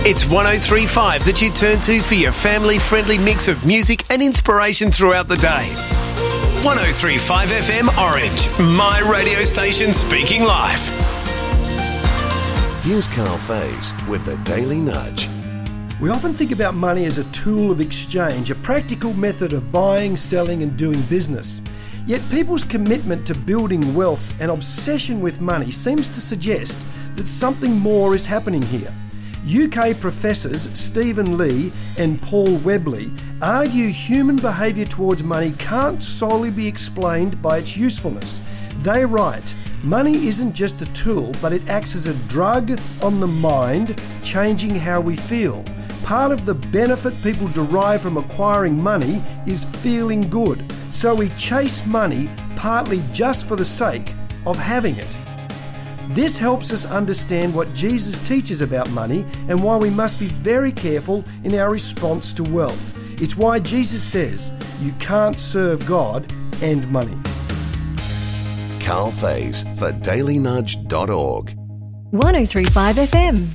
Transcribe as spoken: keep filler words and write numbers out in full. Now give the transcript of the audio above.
It's one oh three point five that you turn to for your family-friendly mix of music and inspiration throughout the day. one oh three point five F M Orange, my radio station speaking life. Here's Carl Faze with the Daily Nudge. We often think about money as a tool of exchange, a practical method of buying, selling and doing business. Yet people's commitment to building wealth and obsession with money seems to suggest that something more is happening here. U K professors Stephen Lee and Paul Webley argue human behaviour towards money can't solely be explained by its usefulness. They write, money isn't just a tool, but it acts as a drug on the mind, changing how we feel. Part of the benefit people derive from acquiring money is feeling good, so we chase money partly just for the sake of having it. This helps us understand what Jesus teaches about money and why we must be very careful in our response to wealth. It's why Jesus says you can't serve God and money. Carl Faze for daily nudge dot org. one oh three point five F M.